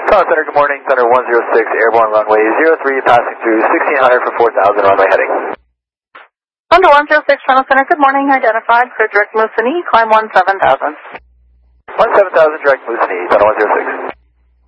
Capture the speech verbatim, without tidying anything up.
Call Center, good morning. Center one zero six, airborne runway zero three, passing through sixteen hundred for four thousand, runway heading. Thunder one zero six, Channel Center, good morning. Identified for direct Moosonee, climb one seven thousand. one seven thousand, direct Moosonee, Thunder one zero six.